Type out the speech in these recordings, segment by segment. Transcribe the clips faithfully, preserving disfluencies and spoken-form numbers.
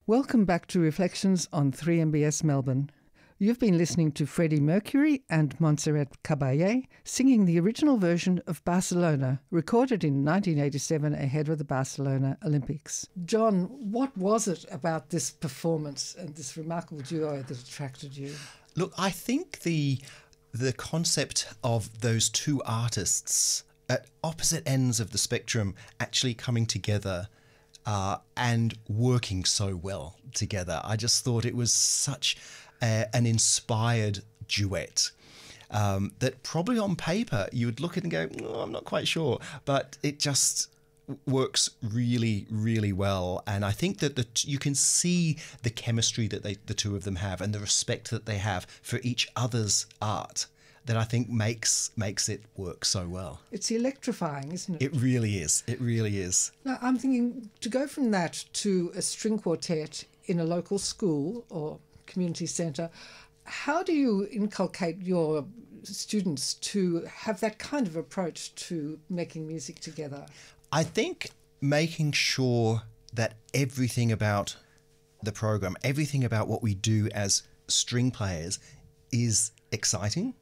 Welcome back to Reflections on three M B S Melbourne. You've been listening to Freddie Mercury and Montserrat Caballé singing the original version of Barcelona, recorded in nineteen eighty-seven ahead of the Barcelona Olympics. John, what was it about this performance and this remarkable duo that attracted you? Look, I think the the concept of those two artists at opposite ends of the spectrum actually coming together Uh, and working so well together. I just thought it was such a, an inspired duet um, that probably on paper you would look at it and go, oh, I'm not quite sure, but it just works really, really well. And I think that the, you can see the chemistry that they, the two of them have and the respect that they have for each other's art that I think makes makes it work so well. It's electrifying, isn't it? It really is. It really is. Now, I'm thinking to go from that to a string quartet in a local school or community centre, how do you inculcate your students to have that kind of approach to making music together? I think making sure that everything about the program, everything about what we do as string players is exciting.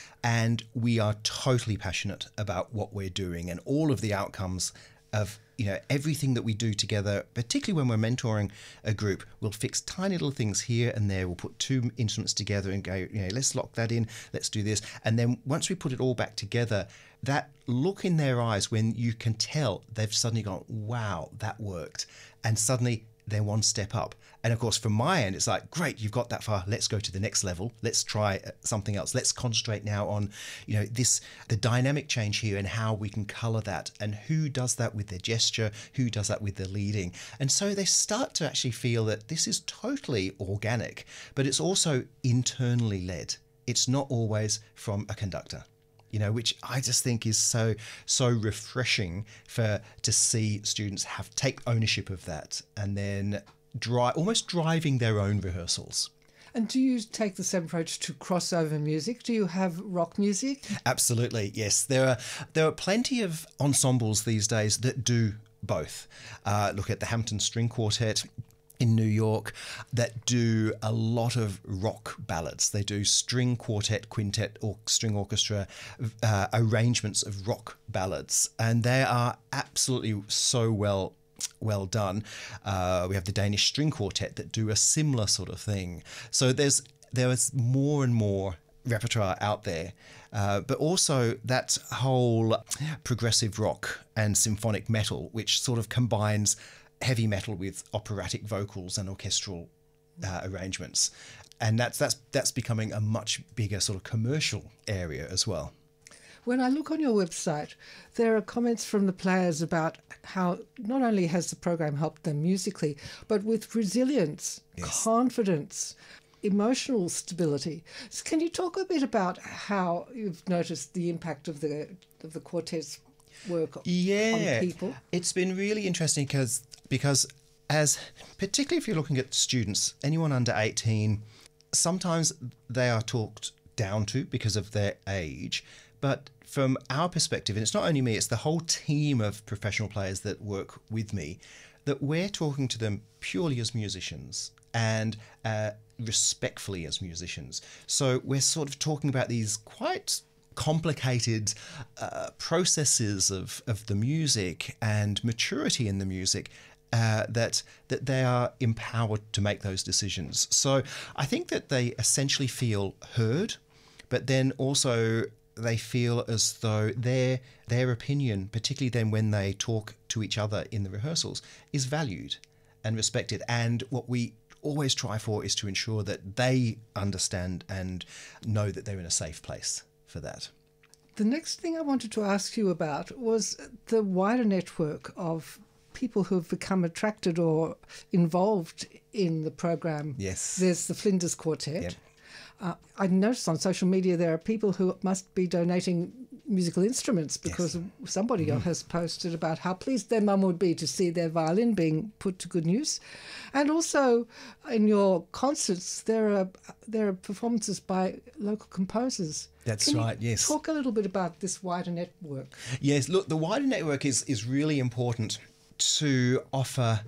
And we are totally passionate about what we're doing and all of the outcomes of, you know, everything that we do together, particularly when we're mentoring a group. We'll fix tiny little things here and there. We'll put two instruments together and go, you know, let's lock that in, let's do this. And then once we put it all back together, that look in their eyes when you can tell they've suddenly gone, wow, that worked. And suddenly they're one step up. And of course, from my end, it's like, great, you've got that far. Let's go to the next level. Let's try something else. Let's concentrate now on, you know, this, the dynamic change here and how we can color that and who does that with their gesture, who does that with their leading. And so they start to actually feel that this is totally organic, but it's also internally led. It's not always from a conductor. You know, which I just think is so, so refreshing for to see students have take ownership of that and then drive, almost driving their own rehearsals. And do you take the same approach to crossover music? Do you have rock music? Absolutely, yes. There are there are plenty of ensembles these days that do both. Uh, look at the Hampton String Quartet in New York that do a lot of rock ballads. They do string quartet, quintet, or string orchestra uh, arrangements of rock ballads, and they are absolutely so well well done. Uh, we have the Danish String Quartet that do a similar sort of thing. So there's there is more and more repertoire out there, uh, but also that whole progressive rock and symphonic metal, which sort of combines heavy metal with operatic vocals and orchestral uh, arrangements, and that's that's that's becoming a much bigger sort of commercial area as well. When I look on your website, there are comments from the players about how not only has the program helped them musically, but with resilience, yes, confidence, emotional stability. So can you talk a bit about how you've noticed the impact of the of the quartet's work yeah, on people? It's been really interesting because because as particularly if you're looking at students, anyone under eighteen, sometimes they are talked down to because of their age. But from our perspective, and it's not only me, it's the whole team of professional players that work with me, that we're talking to them purely as musicians and uh, respectfully as musicians. So we're sort of talking about these quite complicated uh, processes of, of the music and maturity in the music, uh, that that they are empowered to make those decisions. So I think that they essentially feel heard, but then also they feel as though their their opinion, particularly then when they talk to each other in the rehearsals, is valued and respected. And what we always try for is to ensure that they understand and know that they're in a safe place for that. The next thing I wanted to ask you about was the wider network of people who have become attracted or involved in the program. Yes. There's the Flinders Quartet. Yep. Uh, I noticed on social media there are people who must be donating musical instruments because Yes. somebody Mm. has posted about how pleased their mum would be to see their violin being put to good use. And also in your concerts there are there are performances by local composers. That's Can right, you yes. talk a little bit about this wider network? Yes, look, the wider network is, is really important to offer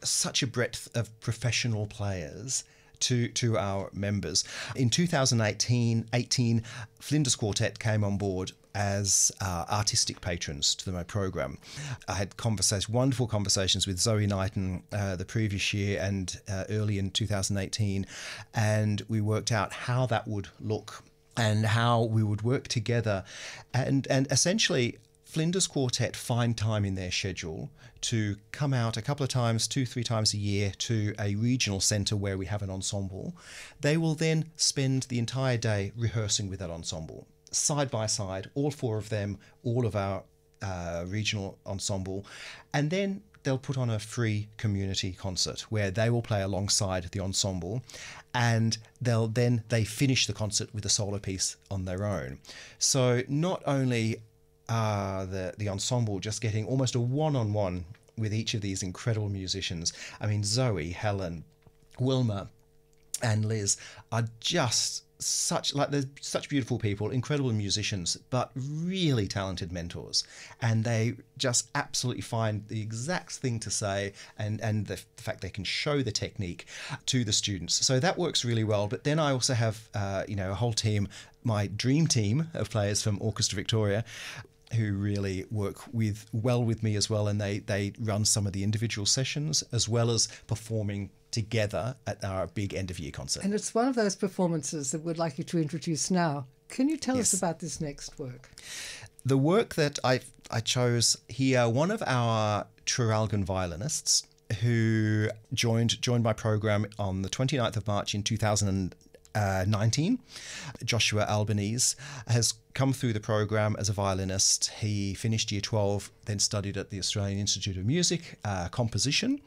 such a breadth of professional players to to our members. In two thousand eighteen, eighteen, Flinders Quartet came on board as uh, artistic patrons to my program. I had conversations, wonderful conversations with Zoe Knighton uh, the previous year and uh, early in two thousand eighteen, and we worked out how that would look and how we would work together, and and essentially Flinders Quartet find time in their schedule to come out a couple of times, two, three times a year to a regional centre where we have an ensemble. They will then spend the entire day rehearsing with that ensemble, side by side, all four of them, all of our uh, regional ensemble, and then they'll put on a free community concert where they will play alongside the ensemble, and they'll then they finish the concert with a solo piece on their own. So not only Uh, the the ensemble just getting almost a one-on-one with each of these incredible musicians. I mean, Zoe, Helen, Wilma, and Liz are just such like they're such beautiful people, incredible musicians, but really talented mentors, and they just absolutely find the exact thing to say, and and the, the fact they can show the technique to the students. So that works really well. But then I also have uh, you know a whole team, my dream team of players from Orchestra Victoria, who really work with well with me as well, and they they run some of the individual sessions as well as performing together at our big end of year concert. And it's one of those performances that we'd like you to introduce now. Can you tell Yes. us about this next work? The work that I I chose here, one of our Traralgon violinists who joined joined my program on the twenty-ninth of March in two thousand nineteen, Joshua Albanese, has come through the program as a violinist. He finished year twelve, then studied at the Australian Institute of Music, uh, composition,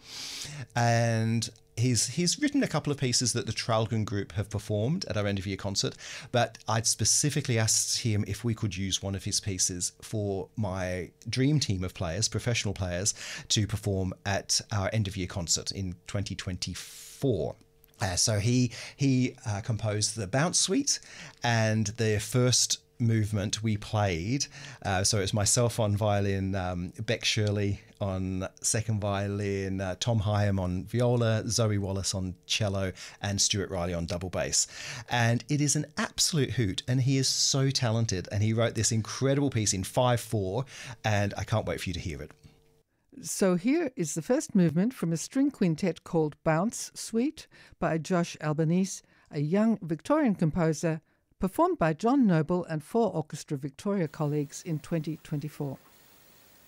and he's he's written a couple of pieces that the Traralgon group have performed at our end of year concert, but I'd specifically asked him if we could use one of his pieces for my dream team of players, professional players, to perform at our end of year concert in twenty twenty-four. Uh, so he he uh, composed the Bounce Suite, and the first movement we played. Uh, so it was myself on violin, um, Beck Shirley on second violin, uh, Tom Hyam on viola, Zoe Wallace on cello, and Stuart Riley on double bass. And it is an absolute hoot, and he is so talented. And he wrote this incredible piece in five four, and I can't wait for you to hear it. So here is the first movement from a string quintet called Bounce Suite by Josh Albanese, a young Victorian composer, performed by John Noble and four Orchestra Victoria colleagues in twenty twenty-four.